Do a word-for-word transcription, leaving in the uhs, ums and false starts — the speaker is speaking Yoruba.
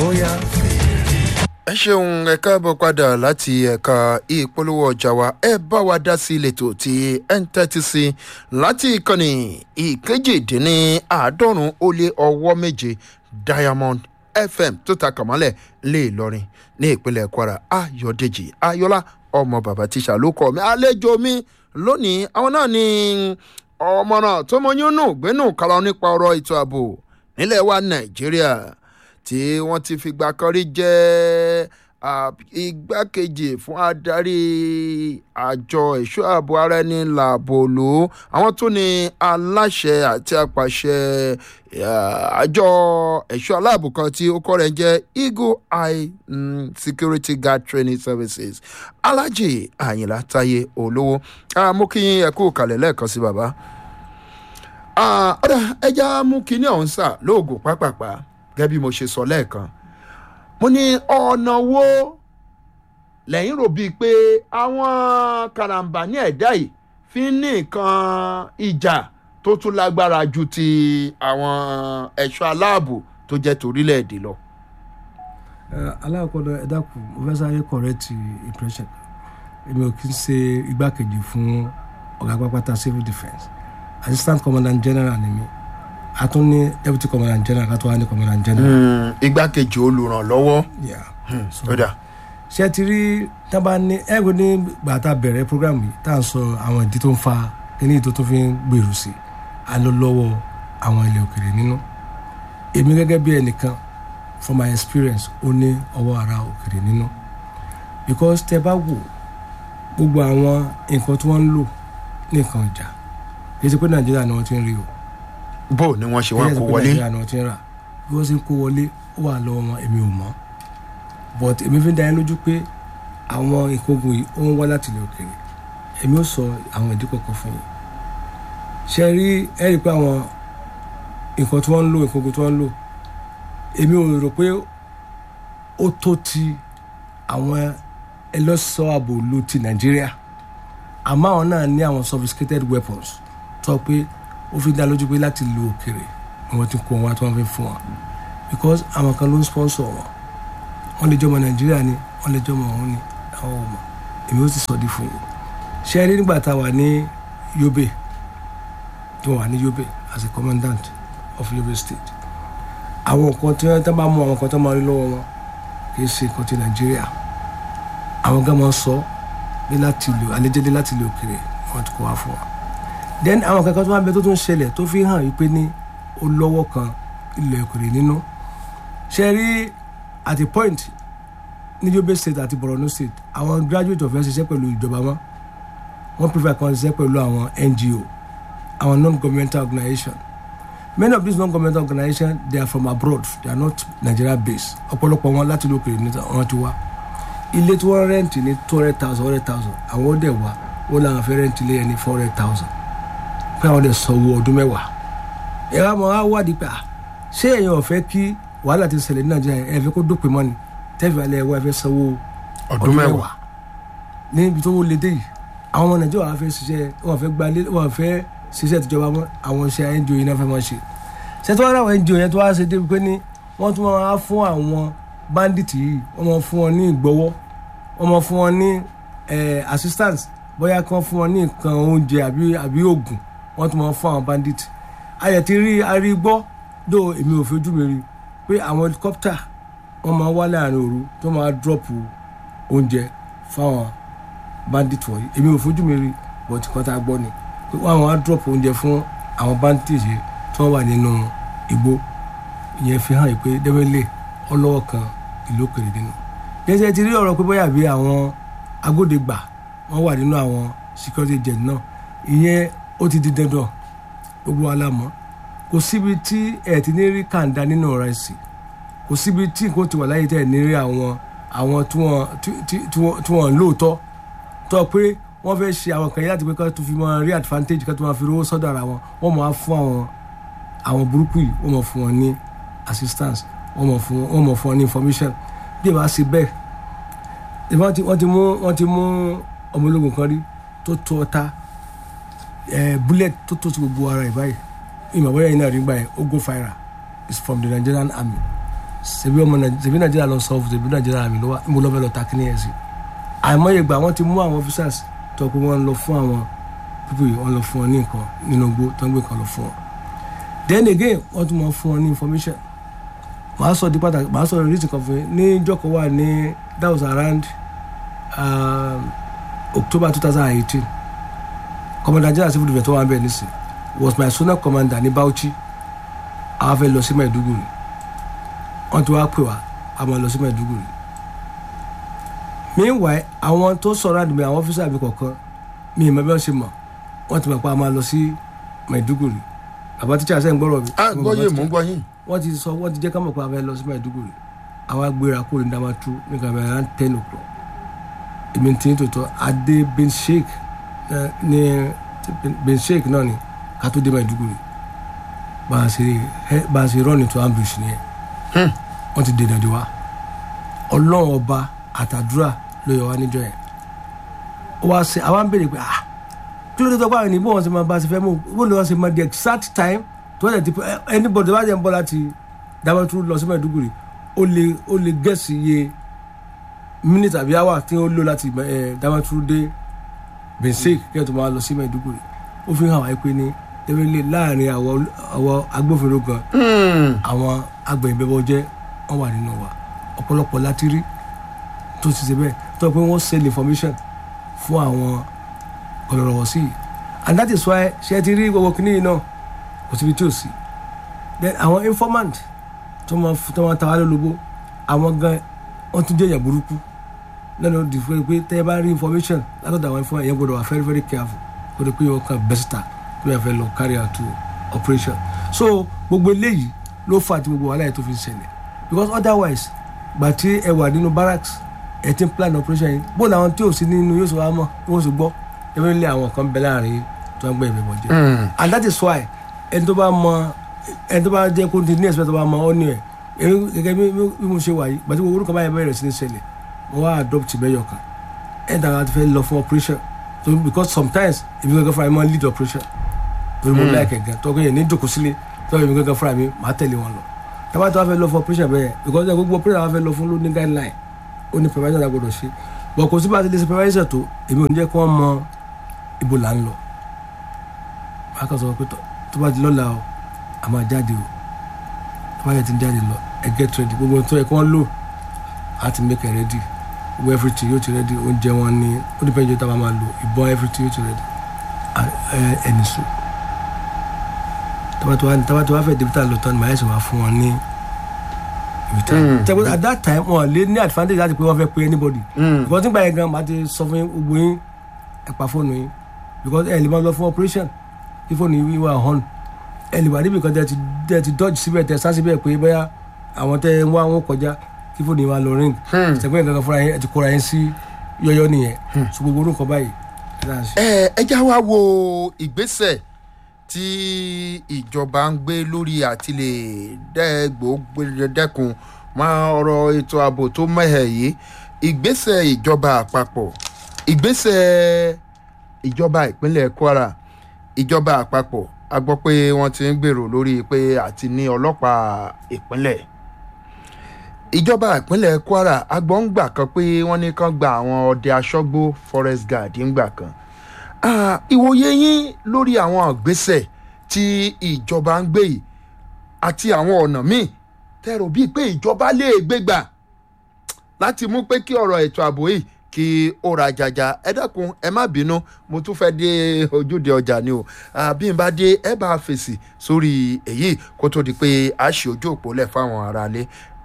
bóyá fèrè. ẹ ṣeun ẹ káàbọ̀ padà láti ẹ̀ka ìpolówó ọjà wa ẹ bá wa dá sí ìletò tí ẹ ń tẹ́tí sí láti ìkànnì ìkejìdínláàádọ́rùn ó lé ọwọ́ méje Diamond F M tó ta kàmọ́lẹ̀ lé Ìlọrin ní ìpínlẹ̀ Kwara. Ayọ̀dèjì Ayọ́lá ọmọ bàbá tíṣà ló kọ́ mi àlejò mi lónìí àwọn náà ní ọmọràn tó mọ yúnnù gbénú kala nípa ọ̀rọ̀ ètò ààbò nílẹ̀ wa Nàìjíríà tí wọ́n ti fìgbà kan rí jẹ́ igbákejì fún adarí àjọ ẹ̀ṣọ́ ààbò ara ẹni làbòlò àwọn tó ní aláṣẹ àti apàṣẹ àjọ ẹ̀ṣọ́ aláàbò kan tí ó kọ́ rẹ̀ jẹ́ Eagle Eye Security Guard Training Services Alhaji Àyìnlá Táyé Olówó mú kí ẹ kú kalẹ̀ lẹ́ẹ̀kan sí bàbá ọ̀dà ẹja mú kíní ọ̀hún sà lóògùn pápápá gẹ́gẹ́ bí mo ṣe sọ lẹ́ẹ̀kan mo ní ọ̀nà wo lẹ́yìn rò bíi pé àwọn karambà ní ẹ̀dá yìí fi ní nǹkan ìjà tó tún lágbára ju ti àwọn ẹ̀ṣọ́ aláàbò tó jẹ́ torílẹ̀-èdè lọ. aláàkọ́dọ̀ ẹ dákun mo fẹ́ sáré correct impression èmi ò kí ń ṣe igbákejì fún ọ̀gá pápátá civil defence assistant commandant general ni mi a tún ní deputy commandant general ká tó wá ní commandant general. igbákejì olùrànlọ́wọ́. ọ̀dà ṣé ti rí tábà ní ẹ̀rọ ní gbàtà bẹ̀rẹ̀ program yìí tá à ń sọ àwọn ìdí tó ń fa kíní tó tó fi ń gbèrú sí a lọ lọ́wọ́ àwọn ilẹ̀ òkèrè nínú èmi gẹ́gẹ́ bí ẹnìkan from my experience ó ní ọwọ́ ara òkèrè nínú because tẹ bá wò gbogbo àwọn nǹkan tí wọ́n ń lò ní nǹkan ìjà kì í ṣe pé Nàìjíríà ni wọ́n ti ń rí o bó ni wọ́n ṣe wá kó wọlé bí wọ́n ṣe ń kó wọlé ó wà lọ́wọ́ wọn èmi ò mọ̀ but èmi fi ń dá yín lójú pé àwọn ìkógun yìí ó ń wá láti ilẹ̀ òkèèrè èmi ó sọ àwọn ìdí kọ̀ọ̀kan fún yín ṣe rí ẹ rí i pé àwọn nǹkan tí wọ́n ń lò ìkógun tí wọ́n ń lò èmi ò rò pé ó tó ti àwọn ẹlọ́ṣọ́ ààbò ló ti Nàìjíríà àmọ́ àwọn náà ní àwọn sophisticated weapons tó pé ó fi dá lójú pé láti lo òkèrè ni wọ́n ti kó wọn tí wọ́n fi fún wọn because àwọn kan ló ń sponsor wọn wọ́n lè jọmọ Nàìjíríà ni wọ́n lè jọmọ ọ̀hún ni àwọn ọmọ èmi ó sì sọ di fún yín ṣe rí nígbà tá a wà ní Yobe tí wọ́n wà ní Yobe as a commandant of Yobe State àwọn nǹkan tí wọ́n bá mú àwọn nǹkan tó máa rí lọ́wọ́ wọn kì í ṣe nǹkan ti Nàìjíríà àwọn gan máa sọ bí láti lo àlejò láti lo òkèrè wọ́n ti kó wá fún wa then àwọn kankan tó máa bẹ tó tún ṣẹlẹ̀ tó fi hàn wípé ní ó lọ́wọ́ kan ilẹ̀ òkèrè nínú ṣe rí at a point ní Yobe State àti Borno State àwọn graduate of ẹ ṣiṣẹ́ pẹ̀lú ìjọba wọn wọ́n prefer kan ṣiṣẹ́ pẹ̀lú àwọn N G O àwọn non-governmental organization many of these non-governmental organizations they are from abroad they are not Nigeria based ọ̀pọ̀lọpọ̀ wọn láti lókèrè ní wọn ti wá ilé tí wọ́n rẹ́ǹtì ní two hundred thousand one hundred thousand àwọn ó dẹ̀ wá wọ́n làwọn fẹ́ rẹ́ǹtì ilé yẹn ní four hundred thousand pé àwọn lè sanwó ọdún mẹ́wàá ẹ wá mọ á wádìí pé ṣé èèyàn ò fẹ́ kí wàhálà ti ṣẹlẹ̀ ní Nàìjíríà ẹ fẹ́ kó dópin mọ́ni tẹ́fì alẹ́ ẹ̀wọ́ ẹ fẹ́ sanwó ọdún mẹ́wàá níbi tó wó lédè yìí àwọn ọmọ Nàìjíríà wà fẹ́ ṣiṣẹ́ wọ́n fẹ́ gbalé wọ́n fẹ́ ṣiṣẹ́ tìjọba mọ́ àwọn iṣẹ́ N G O yìí náà fẹ́ máa ṣe ṣé tí wọ́n rà àwọn N G O yẹn tó wá ṣe débi pé ní wọ́n tún máa fún àwọn bandit yìí wọ́n máa fún wọn ní ìgbọ́wọ́ wọ́n máa fún wọn ní assistance bóyá kí wọ́n fún wọn ní nǹkan oúnjẹ àbí àbí oògùn wọ́n tún máa fún àwọn bandit ayẹ̀ ti rí arígbọ́ dó èmi ò fojú mi rí pé àwọn helicopter wọ́n máa wá láàrin òru tó máa drop oúnjẹ fáwọn bandit wọ̀nyí èmi ò fojú mi rí but nǹkan tá a gbọ́ ni pé wọ́n máa drop oúnjẹ fún àwọn bandit yìí tí wọ́n wà nínú igbó ìyẹn fi hàn pé dẹ́wẹ́lẹ̀ ọlọ́wọ́ kan ìlú òkèrè nínú gẹ́gẹ́ ti rí ọ̀rọ̀ pé bóyá bí àwọn agbódegbà wọ́n wà nínú àwọn security agent náà ìyẹn ó ti di dandan gbogbo alámọ̀ kò síbi tí ẹ̀ ti ní rí kàńdá nínú ọ̀rọ̀ ẹ̀sìn kò síbi tí nǹkan ti wà láyé tẹ̀ ní rí àwọn àwọn tí wọ́n tí wọ́n lóòótọ́ tó pé wọ́n fẹ́ ṣe àwọn kan yìí láti pé ká tó fi máa rí advantage ká tó máa fi rówó sọ́dọ̀ ara wọn wọ́n máa fún àwọn àwọn burúkú yìí wọ́n máa fún wọn ní assistance wọ́n máa fún wọ́n máa fún wọn ní information bí ìbá ṣe bẹ́ẹ̀ wọ́n ti wọ́n ti mú wọ́n ti mú ọmọ ológun kan rí tó tó ọta bullet tó tó ti gbogbo ara ẹ̀ báyìí ìmọ̀ bóyá iná rí gbà yẹn ogun fire is from the Nigerian army ṣebí ọmọ ṣebí nàìjíríà lọ sọ fún ṣebí nàìjíríà mi ló wà mo lọ fẹ́ lọ ta kíní ẹ̀ sí àìmọye ìgbà wọ́n ti mú àwọn officers tó pé wọ́n lọ fún àwọn pípé wọ́n lọ fún wọn ní nǹkan nínú igbó tó ń gbé kan lọ fún wọn then again wọ́n tún mọ fún wọn ní information màá sọ di pàtàkì màá sọ reason kan fún yín ní ìjọkọ̀ wà ní that was around um, October two thousand eighteen commander general civil defence tó wà ń bẹ̀ nísìn was my senior commander ní Bauchi àwọn fẹ́ lọ sí Maiduguri wọ́n ti wá pè wá a máa lọ sí Maiduguri meanwhile àwọn tó sọ̀rọ̀ àdìmọ̀ àwọn ọ́fíìsì àbí kọ̀ọ̀kan mi ì mọ̀ bí wọ́n ṣe mọ̀ wọ́n ti mọ̀ pé a máa lọ sí Maiduguri bàbá tíṣà sẹ́yìn gbọ́rọ̀ mi. a gbọ́ yé mò ń gbọ́ yín. wọ́n ti sọ wọ́n ti jẹ́ ká mọ̀ pé a fẹ́ lọ sí Maiduguri àwa gbéra kúrò ní Damaturu nígbà bẹ̀rẹ̀ around ten o'clock èmi tí ń tòótọ́ adé bin sheik ní bin sheik náà ni ká tó dé Maiduguri bá a ṣe bá a ṣe run into ambush nìyẹn wọ́n ti dènà dé wa ọlọ́run ọba àtàdúrà ló yọ wá níjọ́ yẹn ó wá ṣe àwa ń béèrè pé ah kí ló dé tó bá rìn ní bó wọn ṣe máa bá a ṣe fẹ́ mú bó ló wọn ṣe máa the exact time tó wọ́n ti anybody bá jẹ́ ń bọ́ láti Damaturu lọ sí Maiduguri ó lè ó lè gẹ̀ẹ́sì iye minute àbí hour tí ó lò láti Damaturu dé bensek kí ẹ tó máa lọ sí Maiduguri ó fi hàn wáyé pé ní tẹ́lẹ̀ láàrin àwọn agbófinró gan àwọn agbẹ̀yìnbẹ̀bọ̀ jẹ́ wọ́n wà nínú wa ọ̀pọ̀lọpọ̀ láti rí tó ti ṣe bẹ́ẹ̀ tó pé wọ́n sell information fún àwọn ọ̀lọ́rọ̀wọ̀ sí i and that is why ṣe ti rí gbogbo kìíní náà kò síbi tí ò sí then àwọn informant tó máa tó máa ta wá lólobó àwọn gan wọ́n tún jẹ́ èèyàn burúkú lẹ́nu di fún pé tẹ́ ẹ bá rí information látọ̀dọ̀ àwọn informant yẹn gbọ́dọ̀ wà very very careful kó lè pé wọ́n kàn bẹ́sítà tó yẹ fẹ́ lọ carry out operation so gbogbo eléyìí ló fà tí gbogbo wàhálà yẹn tó fi ṣẹlẹ̀ because otherwise gbà tí ẹ wà nínú barracks ẹ ti ń plan operation yìí bó làwọn tí ò sí nínú yóò sọ wá mọ́ wọ́n sì gbọ́ ẹ fẹ́ lé àwọn kan bẹ láàrin tó ń gbé ìbẹ̀bọ̀ jẹ́ and that is why ẹni tó bá mọ ẹni tó bá jẹ́ kó ti ní ẹ̀sìn tó bá mọ ọ́ ní ẹ̀ gẹ́gẹ́ bí mo ṣe wà yìí gbàtí gbogbo orúkọ báyìí bẹ̀rẹ̀ sí ní ṣẹlẹ̀ mo wá adopt mẹ́yọ̀ kan ẹ̀ dàgbà ti fẹ́ lọ fún operation so because sometimes èmi gangan fúnra mi máa ń lead operation torí mo láì kẹ̀kẹ́ tó kẹ́yìn ní ìjókòó sílé tó èmi gangan fúnra mi máa tẹ̀lé wọn lọ tábà tó wá fẹ́ lọ fún operation bẹ́ẹ̀ because gbogbo operation wá fẹ́ lọ fún ló ní guideline ó ní supervisor náà gbọdọ̀ ṣe bọ̀ kò sí bá ti lè supervisor tó èmi ò ní jẹ́ kí wọ́n mọ ibo là ń lọ wọ́n á kàn sọ pé tó bá ti lọ́la o a máa jáde o tó bá yẹ ti ń jáde lọ ẹ get ready gbogbo tó yẹ kí wọ́n lò á ti make it ready gbogbo everything yóò ti ready oúnjẹ wọn ni ó ní pẹ́ẹ́jọ́ tá a máa lò ìbọn everything yóò ti ready ẹni sùn tábà tó wá fẹ́ débi tá a lọ tán ni màá yẹ sọ wá fún wọn ní ibi tá a at that time wọn lè ní advantage láti pé wọ́n fẹ́ pe anybody because nígbà yẹn gan màá ti sọ fún gbogbo yín ẹ pa fóònù yín because ẹ lè máa lọ fún operation kí fóònù yín wà hàn ẹ lè wà níbi kan tẹ ti dodge síbẹ̀ tẹ sá síbẹ̀ pé bóyá àwọn tẹ ń wá wọn kọjá kí fóònù yín wà lọ ring ṣẹ̀gbọ́n gangan fúnra yín ẹ ti kóra yín sí yọ́yọ́ nìyẹn so gbogbo orúkọ báyìí. ẹ ẹ já wa wo ìgbésẹ̀ tí ìjọba ń gbé lórí àti lè dẹ́kun máa ọ̀rọ̀ ètò ààbò tó mẹ́hẹ̀ yìí ìgbésẹ̀ ìjọba àpapọ̀ ìgbésẹ̀ ìjọba ìpínlẹ̀ Kwara ìjọba àpapọ̀ a gbọ́ pé wọ́n ti ń gbèrò lórí pé àti ní ọlọ́pàá ìpínlẹ̀ ìjọba ìpínlẹ̀ Kwara agbọ́ngbà kan pé wọ́n ní kán gba àwọn ọdẹ aṣọ́gbó forest guard ńgbà kan ìwòye yín lórí àwọn ìgbésẹ̀ tí ìjọba ń gbé yìí àti àwọn ọ̀nà míì tẹ́rọ bíi pé ìjọba lè gbégbà láti mú pé kí ọ̀rọ̀ ètò ààbò yìí kí ó ra jàjà ẹ dákun ẹ má bínú mo tún fẹ́ dé ojúde ọjà ni o bí n bá dé ẹ bá fèsì sórí èyí kó tó di pé a ṣe ojú òpó lẹ̀ fáwọn aráalé